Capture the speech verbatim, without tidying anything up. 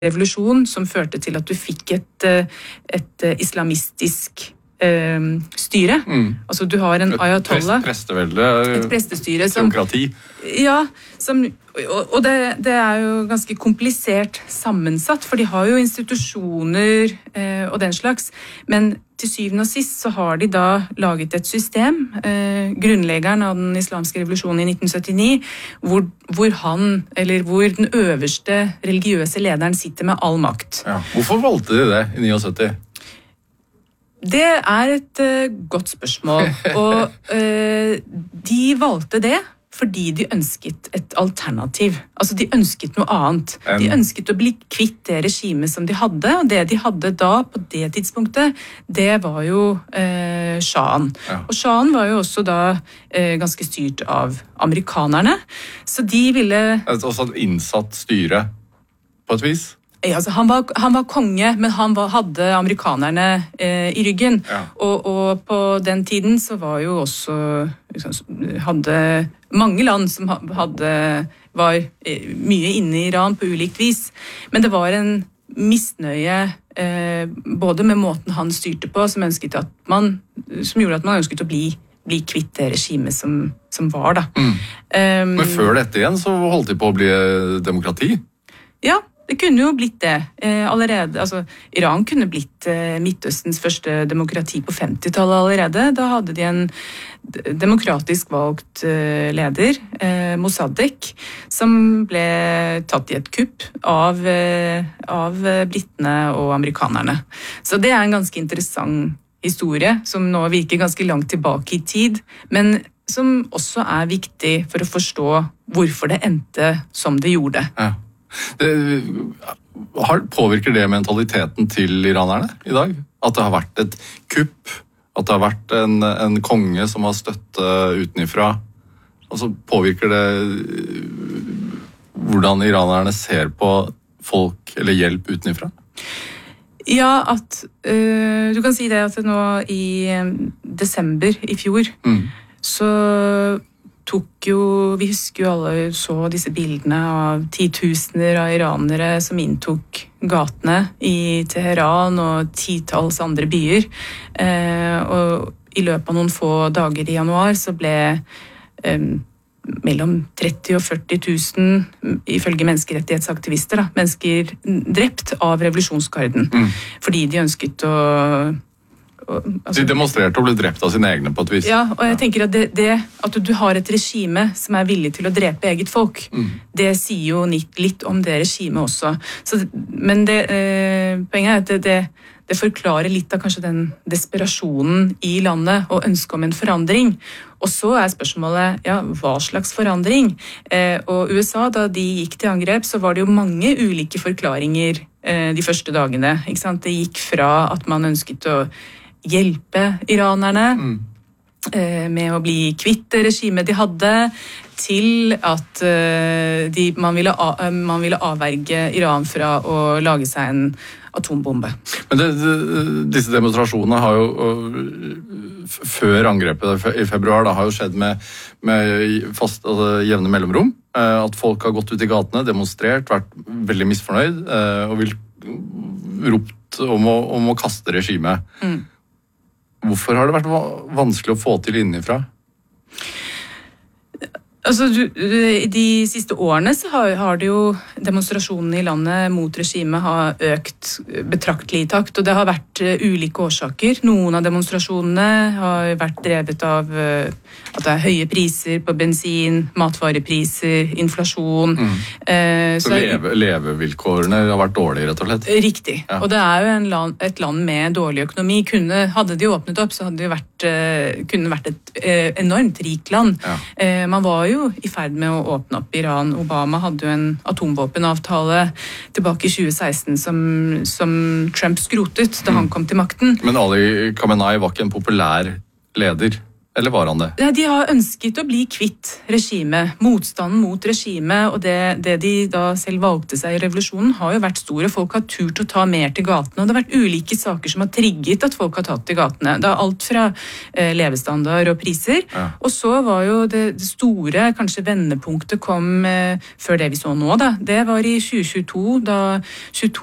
revolusjon som førte til at du fikk et, et islamistisk eh, styre. Mm. Altså du har en ayatollah. Et prestevelde, et prestestyre som, demokrati. Ja, som, og det, det er jo ganske komplisert sammensatt, for de har jo institusjoner eh, og den slags, men til syvende og sist så har de da laget et system, eh, grunnleggeren av den islamske revolusjonen i nitten syttini, hvor, hvor han, eller hvor den øverste religiøse lederen sitter med all makt. Ja. Hvorfor valgte de det i syttini? Det er et uh, godt spørsmål, og uh, de valgte det fordi de ønsket et alternativ. Altså, de ønsket noe annet. De ønsket å bli kvitt det regimet som de hadde, og det de hadde da, på det tidspunktet, det var jo eh, shahen. Ja. Og shahen var jo også da eh, ganske styrt av amerikanerne, så de ville... Altså et innsatt styre, på et vis? Ja, altså, han, var, han var konge, men han var, hadde amerikanerne eh, i ryggen. Ja. Og, og på den tiden så var jo også liksom, hadde mange land som hadde, var eh, mye inne i Iran på ulikt vis. Men det var en misnøye eh, både med måten han styrte på, som, ønsket at man, som gjorde at man ønsket å bli, bli kvitt det regimet som, som var da. Mm. Um, men før dette igjen så holdt de på å bli demokrati? Ja. Det kunne jo blitt det eh, allerede. Altså, Iran kunne blitt eh, Midtøstens første demokrati på femtitallet allerede. Da hadde de en demokratisk valgt eh, leder, eh, Mossadegh, som ble tatt i et kupp av, eh, av britene og amerikanerne. Så det er en ganske interessant historie, som nå virker ganske langt tilbake i tid, men som også er viktig for å forstå hvorfor det endte som det gjorde. Ja. Det, påvirker det mentaliteten til iranerne i dag? At det har vært et kupp, at det har vært en, en konge som har støtte utenifra? Altså, påvirker det hvordan iranerne ser på folk eller hjelp utenifra? Ja, at øh, du kan si det at nå i desember i fjor, mm. så tok jo, vi husker jo alle så disse bildene av titusener av iranere som inntok gatene i Teheran og titalls andre byer. Eh, og i løpet av noen få dager i januar så ble eh, mellom tretti og førti tusen, ifølge menneskerettighetsaktivister, da, mennesker drept av revolusjonsgarden. Mm. Fordi de ønsket å Altså, de demonstrerte og ble drept av sine egne på et vis. Ja, og jeg tenker at det, det at du har et regime som er villig til å drepe eget folk, mm. det sier jo litt om det regimet også. Så, men det, eh, poenget er at det, det, det forklarer litt av kanskje den desperasjonen i landet og ønsket om en forandring. Og så er spørsmålet, ja, hva slags forandring? Eh, og U S A, da de gikk til angrep, så var det jo mange ulike forklaringer eh, de første dagene. Ikke sant? Det gikk fra at man ønsket å hjelpe iranerne mm. eh, med å bli kvitt det regimet de hadde, til at eh, de, man, ville a, man ville avverge Iran fra å lage seg en atombombe. Men det, det, disse demonstrasjonene har jo, før angrepet i februar, da har jo skjedd med, med fast, altså, jevne mellomrom. Eh, at folk har gått ut i gatene, demonstrert, vært veldig misfornøyd, eh, og vil ropt om å, om å kaste regimet. Mm. Hvorfor har det vært vanskelig å få til innenfra? Altså, du, de siste årene så har, har det jo demonstrasjonene i landet mot regimet har økt betraktelig i takt, og det har vært uh, ulike årsaker. Noen av demonstrasjonene har vært drevet av uh, at det er høye priser på bensin, matvarepriser, inflasjon. Mm. Uh, så så leve, levevilkårene har vært dårlige, rett og slett? Riktig. Ja. Og det er jo en land, et land med dårlig økonomi. Kunne, hadde de åpnet opp, så hadde det vært, uh, kunne vært et uh, enormt rikt land. Ja. Uh, man var jo jo i ferd med å åpne opp Iran. Obama hadde jo en atomvåpenavtale tilbake i tjue seksten som, som Trump skrotet da han kom til makten. Men Ali Khamenei var ikke en populær leder? Eller var han det? Ja, de har ønsket å bli kvitt regimet, motstanden mot regimet, og det, det de da selv valgte seg i revolusjonen har jo vært store. Folk har turt å ta mer til gatene, og det har vært ulike saker som har trigget at folk har tatt til gatene. Det er alt fra eh, levestandard og priser, ja. Og så var jo det, det store, kanskje vendepunktet kom eh, før det vi så nå da. Det var i tjue tjueto, da tjueto